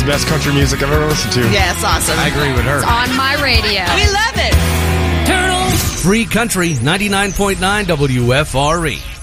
the best country music I've ever listened to. Yeah, it's awesome. I agree with her. It's on my radio. We love it. Free Country 99.9 WFRE.